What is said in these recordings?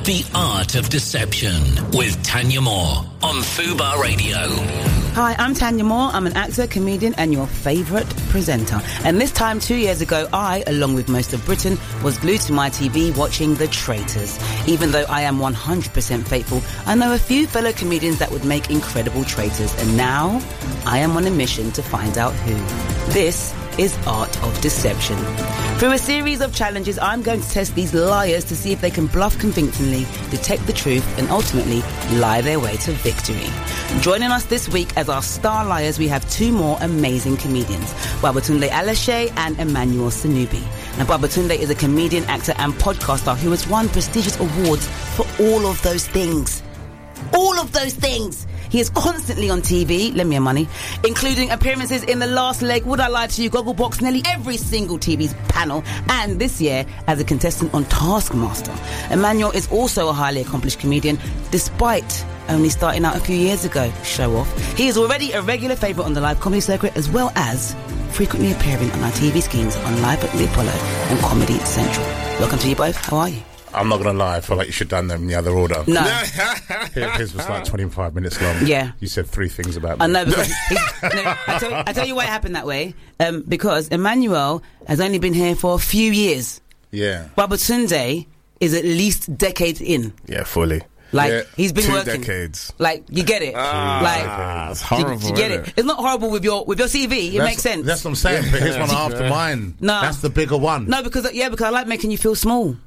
The Art of Deception with Tanya Moore on Fubar Radio. Hi, I'm Tanya Moore. I'm an actor, comedian and your favourite presenter. And this time 2 years ago, I, along with most of Britain, was glued to my TV watching The Traitors. Even though I am 100% faithful, I know a few fellow comedians that would make incredible traitors. And now, I am on a mission to find out who. This is Art of Deception. Through a series of challenges, I'm going to test these liars to see if they can bluff convincingly, detect the truth, and ultimately lie their way to victory. Joining us this week as our star liars, we have two more amazing comedians, Babatunde Alashe and Emmanuel Sanubi. Now, Babatunde is a comedian, actor, and podcaster who has won prestigious awards for all of those things. All of those things! He is constantly on TV, lend me your money, including appearances in The Last Leg, Would I Lie to You, Gogglebox, nearly every single TV panel, and this year as a contestant on Taskmaster. Emmanuel is also a highly accomplished comedian, despite only starting out a few years ago. Show off. He is already a regular favourite on the live comedy circuit, as well as frequently appearing on our TV screens on Live at the Apollo and Comedy Central. Welcome to you both. How are you? I'm not going to lie, I feel like you should have done them in the other order. No. His was like 25 minutes long. Yeah. You said three things about me. I know, because I tell you why it happened that way. Because Emmanuel has only been here for a few years. Yeah. Babatunde is at least decades in. Yeah, fully. Like, Yeah. he's been 2 working. decades. Like, you get it. It's horrible. You get it. It's not horrible with your CV. It makes sense. That's what I'm saying, but here's one after mine. No. That's the bigger one. No, because I like making you feel small.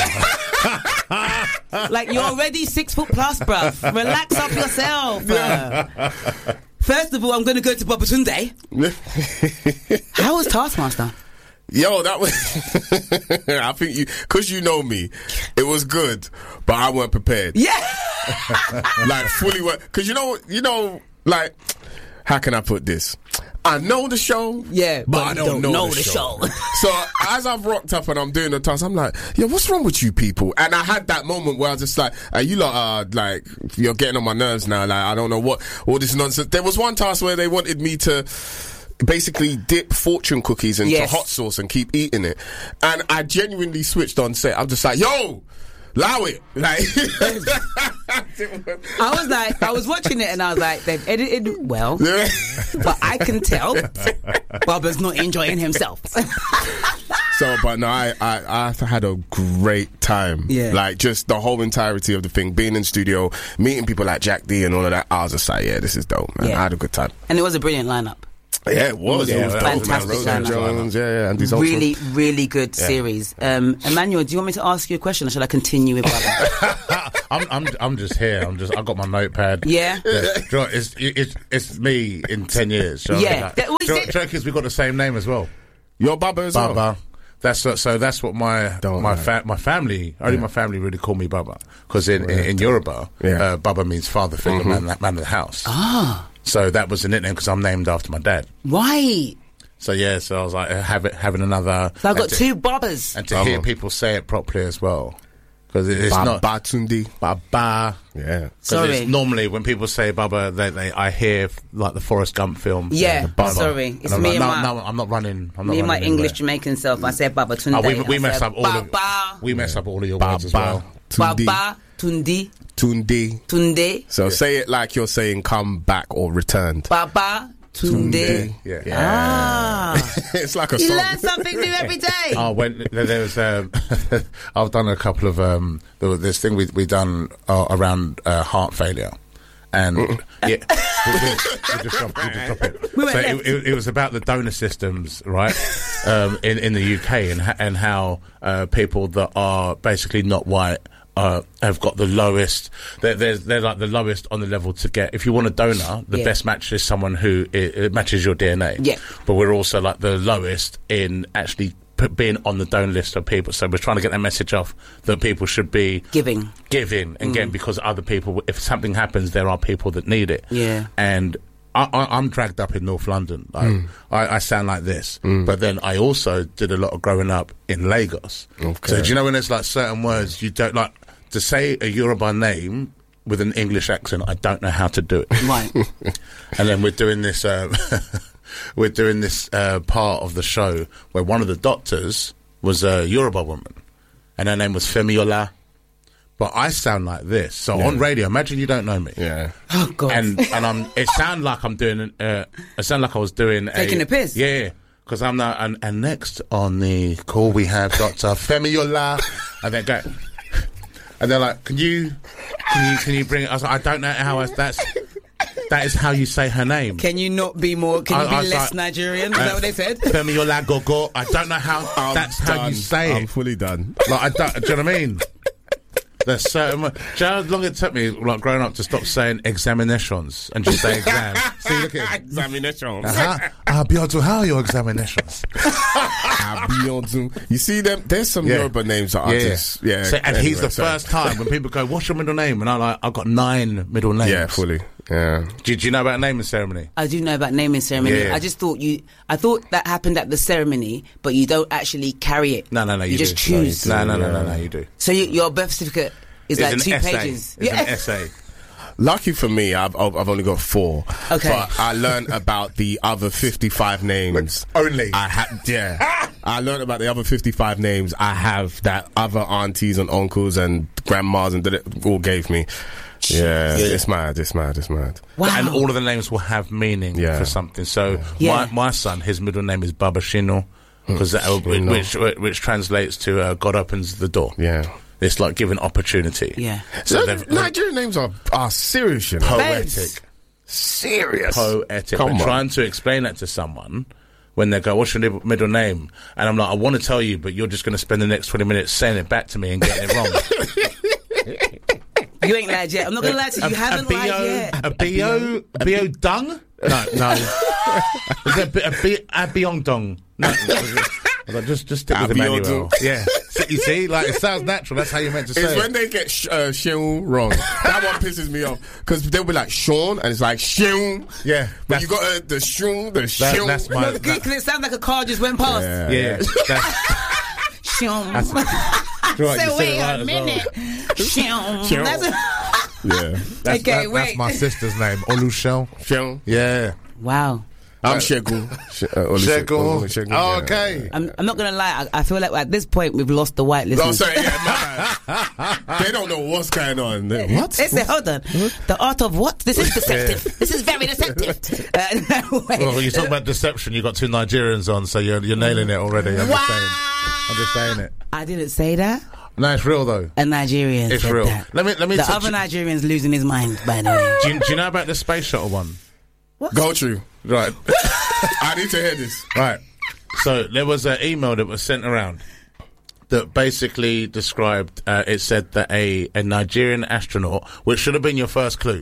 Like, you're already 6 foot plus, bruv. Relax up yourself. First of all, I'm going to go to Babatunde. How was Taskmaster? Yo, that was... I think because you know me, it was good, but I weren't prepared. Yeah. Like, fully weren't. Because you know, like, how can I put this? I know the show, Yeah, but I don't know the show. So as I've rocked up and I'm doing the task, I'm like, yo, what's wrong with you people? And I had that moment where I was just like, you lot are like, you're getting on my nerves now. Like, I don't know what all this nonsense. There was one task where they wanted me to basically dip fortune cookies into hot sauce and keep eating it, and I genuinely switched on set. I'm just like, yo, allow it. Like, I was watching it and I was like, they've edited well, but I can tell Baba's not enjoying himself. So, but no, I had a great time. Yeah. Like, just the whole entirety of the thing, being in studio, meeting people like Jack D and all of that. I was just like, yeah, this is dope, man. Yeah. I had a good time. And it was a brilliant lineup. Yeah, it was. Yeah, It was dope, fantastic man. Roseanne lineup. Jones, yeah. And these Really, really good series. Emmanuel, do you want me to ask you a question or should I continue with Baba? I'm just here. I got my notepad. Yeah. Do you know what, it's me in 10 years. So Yeah. Joke is we got the same name as well. Your Baba as well. Baba. That's what my family, only my family really call me Baba, because in Yoruba, Baba means father figure, man of the house. Ah. So that was a nickname because I'm named after my dad. Right. So yeah, so I was like having another. So I've got two Babas. And to hear people say it properly as well, because it's not Babatunde. Baba. Yeah. Sorry. Normally when people say Baba, I hear like the Forrest Gump film. Yeah. Baba. Sorry, it's and me I'm and no, I'm not running. me and my English Jamaican self. I said Babatunde. We mess up all Baba. we mess up all of your words as well. Baba Tundi. Tunde. Tunde. So say it like you're saying come back or returned. Baba Tunde. Yeah. Ah. It's like a You song. learn something new every day. When there was, I've done a couple of there was this thing we done around heart failure, and we just drop it. We went So left. it was about the donor systems, right? In the UK and how people that are basically not white have got the lowest. They're like the lowest on the level to get. If you want a donor, the best match is someone who it matches your DNA. Yeah. But we're also like the lowest in actually being on the donor list of people. So we're trying to get that message off that people should be Giving and getting, because other people, if something happens, there are people that need it. Yeah. And I'm dragged up in North London. Like, I sound like this, but then I also did a lot of growing up in Lagos. Okay. So do you know when there's like certain words you don't like to say a Yoruba name with an English accent? I don't know how to do it. right. And then we're doing this. We're doing this part of the show where one of the doctors was a Yoruba woman, and her name was Femiola. but I sound like this. So on radio, imagine you don't know me. Yeah. Oh God. And it sounded like I'm doing. It sounded like I was doing Taking a piss. Yeah. Because I'm now, and next on the call we have Dr. Femiola, and they go, and they're like, can you bring it? I was like, I don't know how that is how you say her name. Can you not be more? Can you I be was less like, Nigerian? Is that what they said? Femiola Gogo. I don't know how that's how you say I'm it. fully done. Like, I don't. Do you know what I mean? There's certain. Do you know how long it took me, like growing up, to stop saying examinations and just say exam? See, look at it. Examinations. I'll be able to how are your examinations. You see them? There's some Yoruba names that are just So, and he's the first time when people go, "What's your middle name?" And I've got 9 middle names. Yeah, fully. Yeah. Do you know about naming ceremony? I do know about naming ceremony. Yeah. I just thought I thought that happened at the ceremony, but you don't actually carry it. No, you just do. choose. No, you do. So your birth certificate is like It's 2 an essay. pages. It's an essay. Lucky for me, I've only got 4. Okay. But I learned about the other 55 names. Only? I learned about the other 55 names I have that other aunties and uncles and grandmas and all gave me. Yeah, it's mad. Wow. And all of the names will have meaning for something. So my son, his middle name is Baba Shino, because which translates to God opens the door. Yeah. It's like giving opportunity. Yeah. So Nigerian names are serious, you know. Poetic. Serious. Poetic. Come I'm on. trying to explain that to someone when they go, "What's your middle name?" And I'm like, "I want to tell you, but you're just going to spend the next 20 minutes saying it back to me and getting it wrong." You ain't lied yet. I'm not going to lie to you. You haven't lied yet. A bio dung? No. Is it a biong dong? No. Just stick with Emmanuel. Yeah. You see, like, it sounds natural. That's how you're meant to say It's it. when they get Sean wrong. That one pisses me off. Because they'll be like, Sean, and it's like, Sean. Yeah. But you got the Sean, That's No, because it sounds like a car just went past. Yeah. Shum. That's right, So you said wait it right a as well. minute. Shum. Shum. That's That's wait. my sister's name. Olushel. Sean. Yeah. Wow. I'm Shegun. Shegun. Oh, okay. I'm not going to lie. I feel like at this point we've lost the white Oh, listeners. sorry, my bad. They don't know what's going on. What? They say, hold on. The art of what? This is deceptive. This is very deceptive. Well, you talk about deception. You got 2 Nigerians on, so you're nailing it already. I'm just saying it. I didn't say that. No, it's real though. A Nigerian It's said real. that. Let me. The other Nigerian's losing his mind, by the way. Do you know about the space shuttle one? Go through. Right. I need to hear this. Right. So there was an email that was sent around that basically described. It said that a Nigerian astronaut, which should have been your first clue.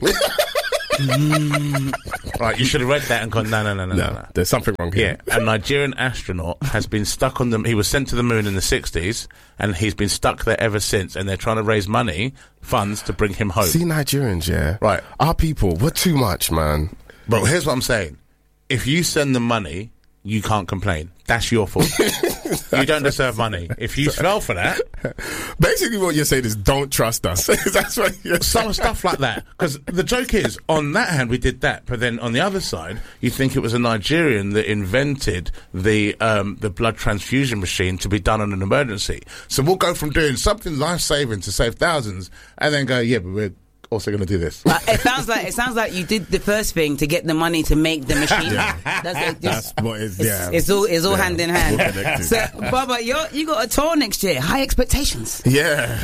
Right, you should have read that and gone, no. There's something wrong here. Yeah, a Nigerian astronaut has been stuck on he was sent to the moon in the 60s, and he's been stuck there ever since, and they're trying to raise funds to bring him home. See, Nigerians, yeah? Right. Our people, we're too much, man. But here's what I'm saying. If you send them money, you can't complain. That's your fault. You don't deserve money. If you fell for that... Basically what you're saying is don't trust us. That's what you're saying. Some stuff like that. Because the joke is, on that hand, we did that. But then on the other side, you think it was a Nigerian that invented the blood transfusion machine to be done on an emergency. So we'll go from doing something life-saving to save thousands, and then go, yeah, but we're also going to do this. It sounds like you did the first thing to get the money to make the machine. That's what is. Yeah, it's all hand in hand. So, Baba, you got a tour next year. High expectations. Yeah.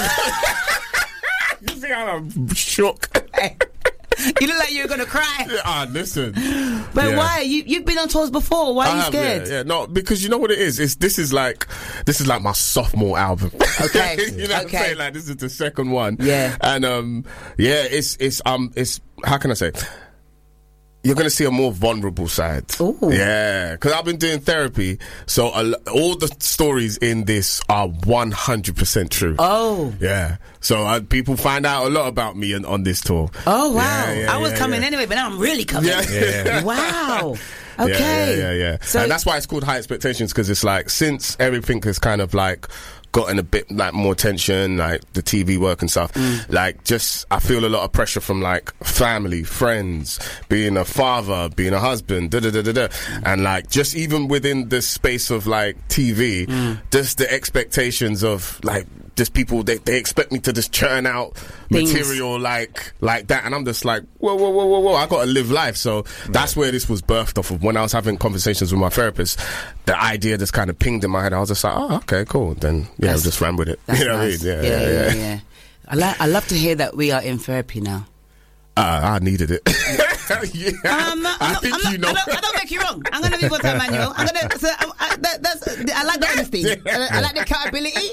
You see how I'm shook? You look like you were gonna cry. Listen. But why? You've been on tours before. Why are you scared? Yeah, no, because you know what it is. This is like my sophomore album. Okay. You know what I'm saying? Like, this is the second one. Yeah. And it's how can I say? You're going to see a more vulnerable side. Ooh. Yeah, because I've been doing therapy, so all the stories in this are 100% true. Oh. Yeah. So people find out a lot about me on this tour. Oh, wow. Yeah, I was coming anyway, but now I'm really coming. Yeah. Wow. Okay. Yeah. So, and that's why it's called High Expectations, because it's like, since everything has kind of like gotten a bit like more attention, like the TV work and stuff, like just I feel a lot of pressure from like family, friends, being a father, being a husband, and like just even within the space of like TV, just the expectations of like just people, they expect me to just churn out Things. material like that, and I'm just like, whoa, I gotta live life. So that's where this was birthed off of. When I was having conversations with my therapist, the idea just kind of pinged in my head. I was just like, oh, okay, cool. Then I just ran with it. That's You know nice. what I mean? Yeah. I love to hear that we are in therapy now. I needed it. Yeah, I don't make you wrong. I'm gonna be what Emmanuel. I like the honesty. I like the accountability.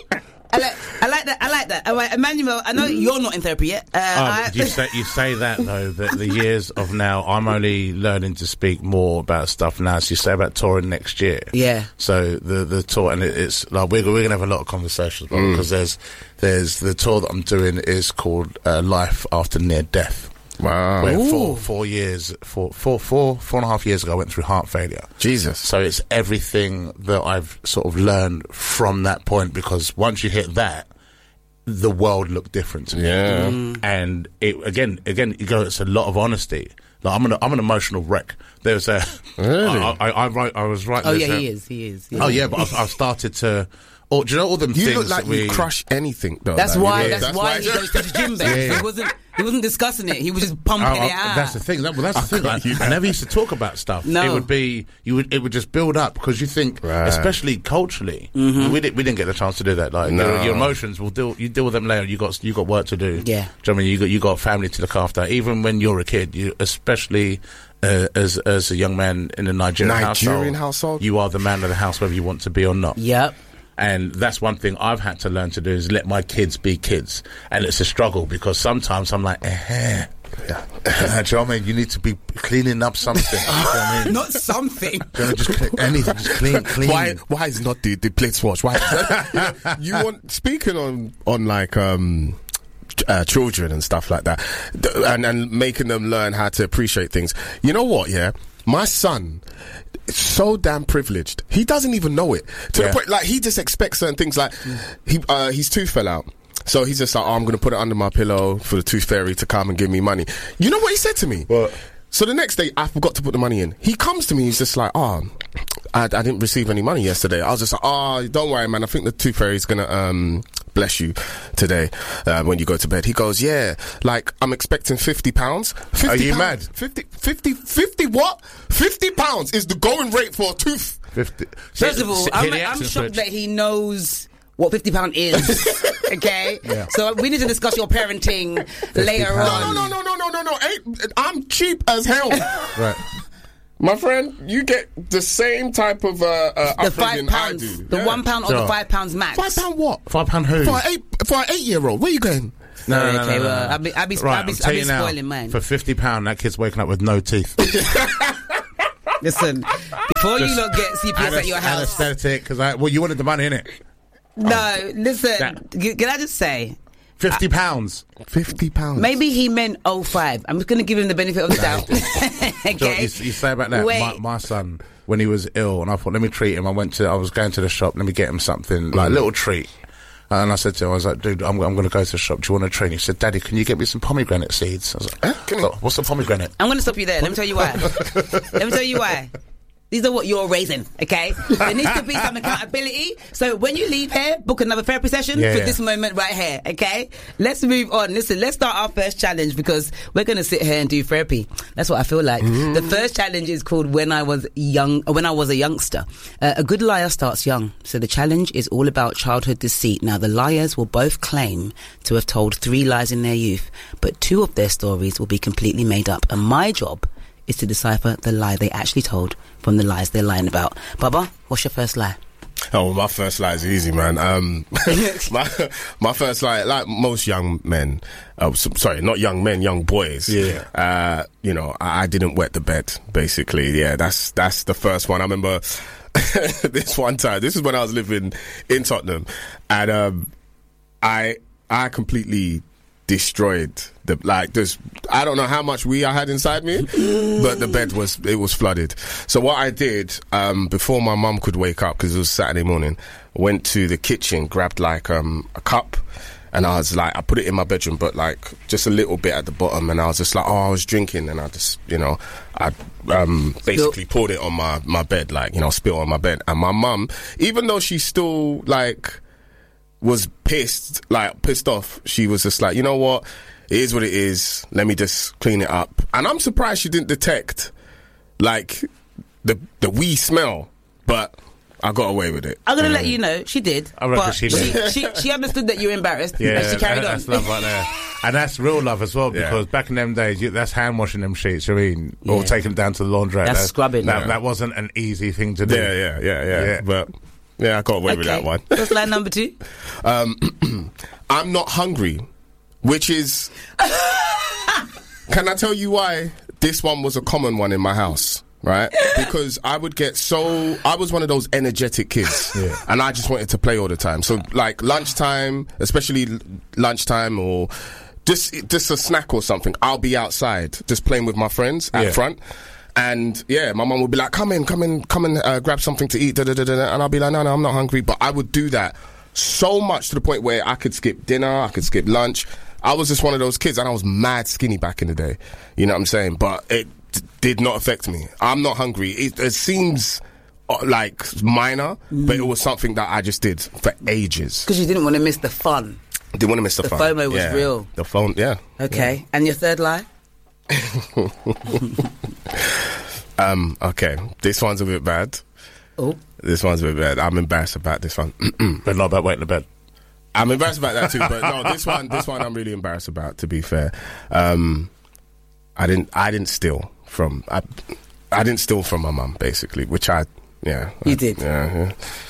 I like that. All right, Emmanuel, I know you're not in therapy yet. You say that though, that the years of now, I'm only learning to speak more about stuff now. So you say about touring next year. Yeah. So the tour, and it's like we're gonna have a lot of conversations because there's the tour that I'm doing is called Life After Near Death. Wow. Where 4 years, four and a half years ago, I went through heart failure. Jesus. So it's everything that I've sort of learned from that point, because once you hit that, the world looked different to me. Yeah. And it again, you go, it's a lot of honesty. Like I'm an emotional wreck. There's a Really? I was writing. Oh yeah, he is. Oh yeah, but I've started to. Oh, do you know all them You things look like that you crush anything, though. That's like, why he goes to the gym. Babe. He wasn't discussing it. He was just pumping it out. That's the thing. That's the thing. Like, I never used to talk about stuff. No. It would be it would just build up, because you think, Right. especially culturally, Mm-hmm. we didn't get the chance to do that. Like No. your emotions will deal with them later. You got work to do. Yeah. Do you know what I mean? You got family to look after. Even when you're a kid, you especially. As a young man in a Nigerian household, you are the man of the house, whether you want to be or not. Yep. And that's one thing I've had to learn to do, is let my kids be kids. And it's a struggle, because sometimes I'm like, do you know what I mean? You need to be cleaning up something. Do you know what I mean? Not something. Just anything, just clean. Why is not the plates washed? Why? You want, speaking on like children and stuff like that, and making them learn how to appreciate things. You know what? Yeah, my son is so damn privileged. He doesn't even know it, to the point, like, he just expects certain things. Like his tooth fell out, so he's just like, I'm gonna put it under my pillow for the tooth fairy to come and give me money. You know what he said to me? What? So the next day, I forgot to put the money in. He comes to me, he's just like, I didn't receive any money yesterday. I was just like, don't worry, man, I think the tooth fairy's gonna bless you today when you go to bed. He goes, yeah, like, I'm expecting £50. 50 Are you pounds. mad? 50 what? £50 is the going rate for a tooth. 50. First of all, I'm accent shocked switch. that he knows what £50 is. Okay? Yeah. So we need to discuss your parenting later on. No. I'm cheap as hell. Right. My friend, you get the same type of The upbringing I do. £5, the £1 or the £5 max. £5 what? £5 who? For an 8-year-old. Where you going? No. Okay, well, I'll be Right, I'm telling you now, spoiling mine. for £50, that kid's waking up with no teeth. Listen, before you not get CPS at your house. Anesthetic, because you wanted the money, innit? No, listen. Can I just say, £50. £50. maybe he meant 05. I'm just going to give him the benefit of the doubt. Okay. You say about that. Wait. My son, when he was ill, and I thought, let me treat him. I was going to the shop, let me get him something, like a little treat. And I said to him, I was like, dude, I'm going to go to the shop. Do you want a treat? He said, Daddy, can you get me some pomegranate seeds? I was like, what's a pomegranate? I'm going to stop you there. Let me tell you why. These are what you're raising, okay? There needs to be some accountability. So when you leave here, book another therapy session for this moment right here, okay? Let's move on. Listen, let's start our first challenge, because we're going to sit here and do therapy. That's what I feel like. The first challenge is called When I Was a Youngster. A good liar starts young. So the challenge is all about childhood deceit. Now, the liars will both claim to have told 3 lies in their youth, but 2 of their stories will be completely made up. And my job is to decipher the lie they actually told from the lies they're lying about. Baba, what's your first lie? Oh, my first lie is easy, man. My first lie, like most young men, sorry, not young men, young boys. Yeah. I didn't wet the bed, basically. Yeah, that's the first one. I remember this one time. This is when I was living in Tottenham, and I completely destroyed I don't know how much I had inside me, but the bed was flooded. So what I did, before my mum could wake up, because it was Saturday morning, went to the kitchen, grabbed like a cup, and I was like, I put it in my bedroom, but like just a little bit at the bottom, and I was just like, I was drinking, and I just, I basically poured it on my bed, like, spilled on my bed. And my mum, even though she's still like was pissed off. She was just like, you know what? It is what it is. Let me just clean it up. And I'm surprised she didn't detect, like, the wee smell. But I got away with it. I'm going to let you know, she did. I reckon but she did. She understood that you were embarrassed, Yeah, and she carried on. That's love right there. And that's real love as well, because back in them days, that's hand washing them sheets, I mean, or taking them down to the laundrette. That's scrubbing. That wasn't an easy thing to do. Yeah. But, I got away with that one. What's line number 2? I'm not hungry, which is... Can I tell you why this one was a common one in my house? Right? Because I would get I was one of those energetic kids. And I just wanted to play all the time. So, like, lunchtime, especially lunchtime or just a snack or something, I'll be outside just playing with my friends out front. And, my mum would be like, come in, grab something to eat, and I'll be like, no, I'm not hungry. But I would do that so much to the point where I could skip dinner, I could skip lunch. I was just one of those kids, and I was mad skinny back in the day. You know what I'm saying? But it did not affect me. I'm not hungry. It seems like minor, but it was something that I just did for ages. Because you didn't want to miss the fun. Didn't want to miss the fun. The FOMO was real. The phone, Okay. Yeah. And your third lie? Okay. This one's a bit bad. Oh. This one's a bit bad. I'm embarrassed about this one. But not about waiting in bed. I'm embarrassed about that too, but no, this one I'm really embarrassed about, to be fair. I didn't steal from my mum, basically, which you did. Yeah.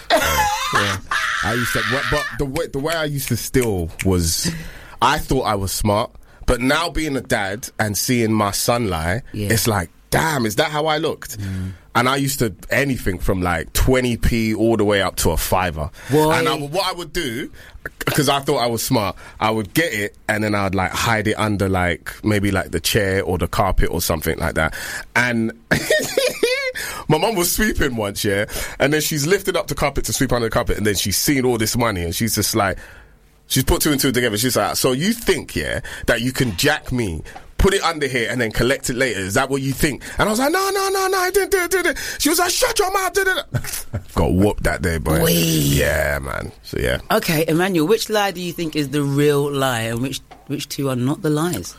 I used to, but the way I used to steal was, I thought I was smart, but now being a dad and seeing my son lie, it's like, damn, is that how I looked? And I used to anything from like 20p all the way up to a $5. And what I would do, because I thought I was smart, I would get it and then I'd like hide it under like maybe like the chair or the carpet or something like that. And my mum was sweeping once, and then she's lifted up the carpet to sweep under the carpet, and then she's seen all this money and she's just like, she's put 2 and 2 together. She's like, so you think, that you can jack me, put it under here and then collect it later? Is that what you think? And I was like, no, I didn't do it. She was like, shut your mouth. Got whooped that day, boy. Wee. Yeah, man. So, yeah. Okay, Emmanuel, which lie do you think is the real lie and which two are not the lies?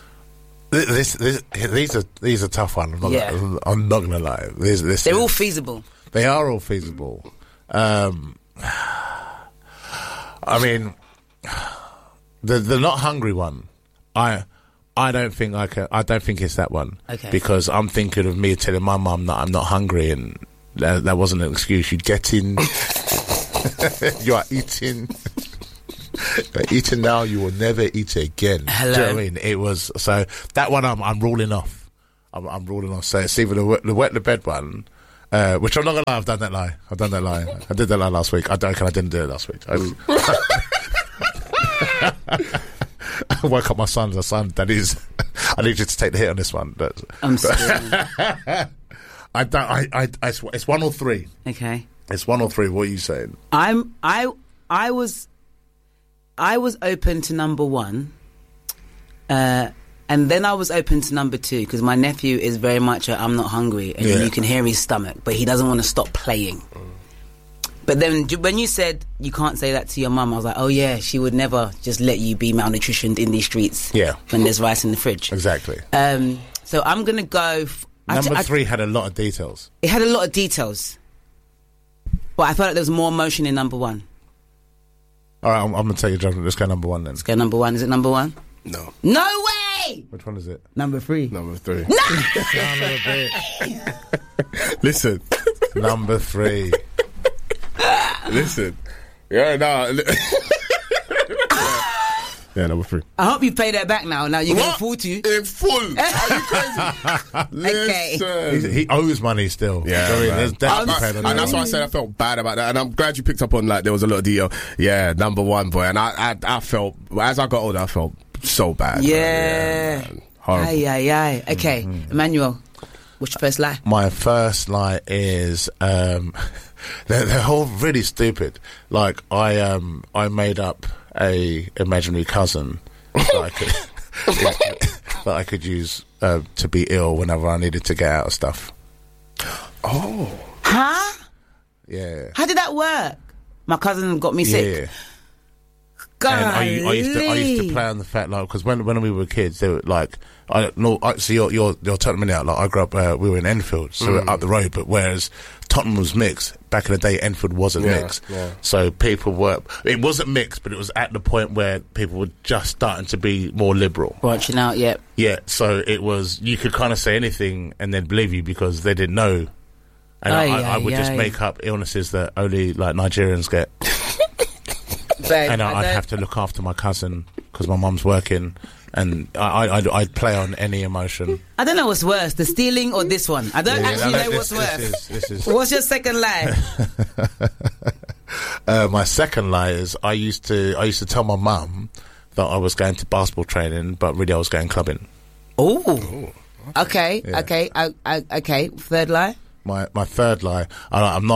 These are tough ones. I'm not gonna lie. They're all feasible. They are all feasible. I mean, the not hungry one. I don't think I can. I don't think it's that one. Okay. Because I'm thinking of me telling my mum that I'm not hungry, and that wasn't an excuse. You get in. You are eating. But eating now, you will never eat again. Hello. Do you know what I mean? It was, so that one I'm ruling off. I'm ruling off. So it's either the wet the bed one, which I'm not gonna lie, I've done that lie. I did that lie last week. I didn't do it last week. I woke up my son. That is, I need you to take the hit on this one. I'm sorry. It's 1 or 3. Okay. It's 1 or 3. What are you saying? I was open to number 1, and then I was open to number 2 because my nephew is very much I'm not hungry, and you can hear his stomach, but he doesn't want to stop playing. But then when you said you can't say that to your mum, I was like, oh yeah, she would never just let you be malnutritioned in these streets when there's rice in the fridge. Exactly. So I'm going to go... Number 3 had a lot of details. It had a lot of details. But I felt like there was more emotion in number 1. All right, I'm going to take your judgment. Let's go number 1 then. Let's go number 1. Is it number 1? No. No way! Which one is it? Number 3. Number 3. No! Son of a bitch. Listen. Number 3. Listen. Yeah, no. Yeah, number 3. I hope you pay that back now. Now you're going to fool you. In full. Are you crazy? Okay. Listen. He owes money still. Yeah, There's definitely paid on and that's why I said I felt bad about that. And I'm glad you picked up on, like, there was a lot of deal. Yeah, number 1, boy. And I felt, as I got older, I felt so bad. Yeah. Man. Horrible. Aye. Okay, Emmanuel, what's your first lie? My first lie is they're all really stupid. Like I made up a imaginary cousin that I could use to be ill whenever I needed to get out of stuff. Oh. Huh? Yeah. How did that work? My cousin got me sick. Yeah. And I used to play on the fact, like, because when we were kids, they were like, so you're Tottenham out. Like, I grew up, we were in Enfield, so we're up the road. But whereas Tottenham was mixed back in the day, Enfield wasn't mixed. Yeah. So it wasn't mixed, but it was at the point where people were just starting to be more liberal, branching out. Yeah. So it was, you could kind of say anything and they'd believe you because they didn't know. And I would just make up illnesses that only like Nigerians get. And I'd have to look after my cousin because my mum's working, and I'd play on any emotion. I don't know what's worse, the stealing or this one. I don't know what's worse. This is What's your second lie? My second lie is I used to tell my mum that I was going to basketball training, but really I was going clubbing. Oh, okay, yeah. Okay. Third lie. My third lie. I'm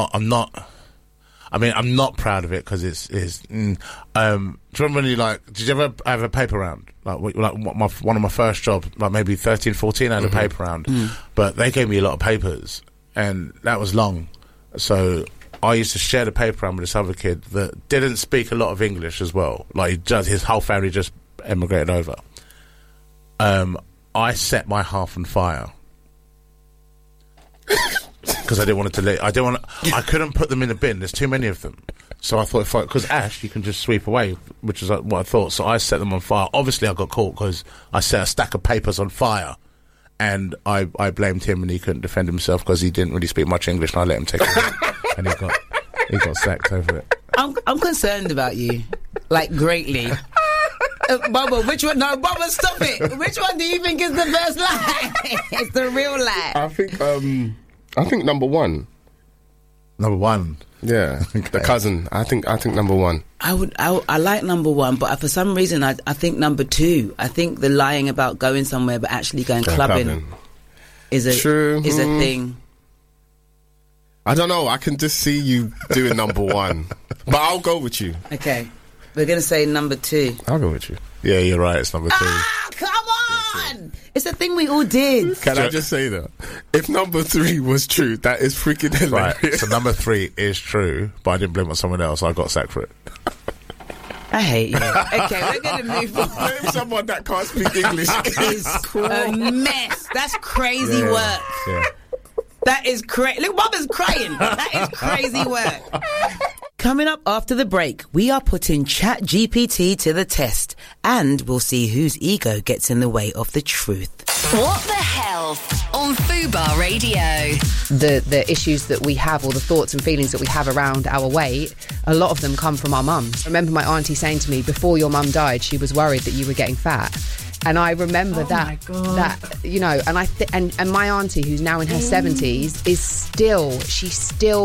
not proud of it because it's. Do you remember when did you ever have a paper round? One of my first jobs, like maybe 13, 14, I had a paper round, but they gave me a lot of papers, and that was long. So I used to share the paper round with this other kid that didn't speak a lot of English as well. Like his whole family just emigrated over. I set my half on fire. Because I couldn't put them in a bin. There's too many of them. So I thought, because ash, you can just sweep away, which is what I thought. So I set them on fire. Obviously, I got caught because I set a stack of papers on fire, and I blamed him, and he couldn't defend himself because he didn't really speak much English, and I let him take it, and he got sacked over it. I'm concerned about you, like greatly. Bubba, which one? No, Bubba, stop it. Which one do you think is the first lie? It's the real lie. I think number one. Number one. Yeah, okay. The cousin. I think number one. I like number one, but for some reason I think number two. I think the lying about going somewhere but actually going clubbing is a thing. I don't know. I can just see you doing number one, but I'll go with you. Okay, we're gonna say number two. I'll go with you. Yeah, you're right. It's number two. Ah, come on! It's a thing we all did. Can I just say that? If number three was true, that is freaking hilarious. Right, so number three is true, but I didn't blame it on someone else. I got sacked for it. I hate you. Okay, we're going to move on. Blame someone that can't speak English is a mess. That's crazy work. Yeah. That is crazy. Look, Mama's crying. That is crazy work. Coming up after the break, we are putting ChatGPT to the test, and we'll see whose ego gets in the way of the truth. What the Health on Fubar Radio. The issues that we have, or the thoughts and feelings that we have around our weight, a lot of them come from our mums. I remember my auntie saying to me, before your mum died, she was worried that you were getting fat. And I remember that, you know, and and my auntie, who's now in her 70s, she's still